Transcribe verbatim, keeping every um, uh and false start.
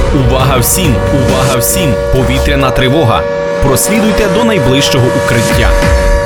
Увага всім! Увага всім! Повітряна тривога! Прослідуйте до найближчого укриття.